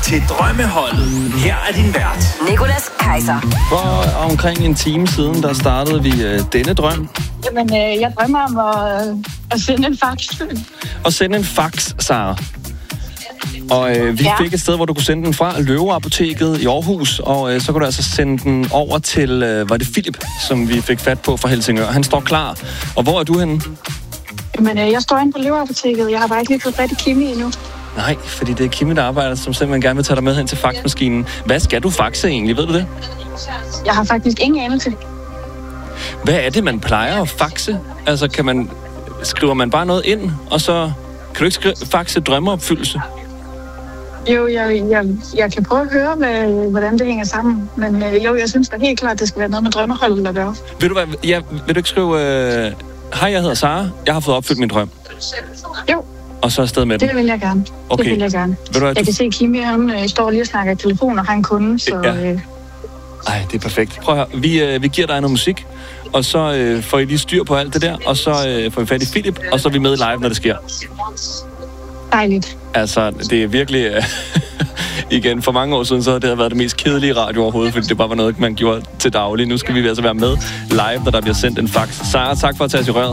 til Drømmeholdet. Her er din vært, Nicolas Kaiser. For omkring en time siden, der startede vi denne drøm. Jamen, jeg drømmer om at sende en fax. Og sende en fax, Sara. Og vi fik et sted, hvor du kunne sende den fra Løveapoteket i Aarhus, og så kunne du altså sende den over til, var det Philip, som vi fik fat på fra Helsingør. Han står klar. Og hvor er du henne? Jamen, jeg står inde på Løveapoteket. Jeg har bare ikke lige fået fat i Kimi endnu. Nej, fordi det er Kimi, der arbejder, som simpelthen gerne vil tage dig med hen til faxmaskinen. Hvad skal du faxe egentlig, ved du det? Jeg har faktisk ingen anelse. Hvad er det, man plejer at faxe? Altså, skriver man bare noget ind, og så kan du ikke faxe drømmeopfyldelse? Jo, jeg kan prøve at høre, hvordan det hænger sammen. Men jeg synes da helt klart, at det skal være noget med drømmeholdet at gøre. Vil du ikke skrive, hej, jeg hedder Sara, jeg har fået opfyldt min drøm? Jo. Og så afsted med den? Det vil jeg gerne. Okay. Det vil jeg gerne. Jeg kan se, at Kimi, han står lige og snakker i telefon og har en kunde, så... Ja. Ej, det er perfekt. Prøv at høre, vi giver dig noget musik, og så får I lige styr på alt det der, og så får vi fat i Philip, og så er vi med live, når det sker. Dejligt. Altså, det er virkelig... igen, for mange år siden, så har det været det mest kedelige radio overhovedet, fordi det bare var noget, man gjorde til daglig. Nu skal vi altså være med live, når der bliver sendt en fax. Sara, tak for at tage os i røret.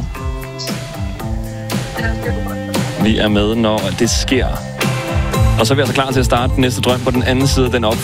Vi er med, når det sker. Og så er vi altså klar til at starte den næste drøm på den anden side af den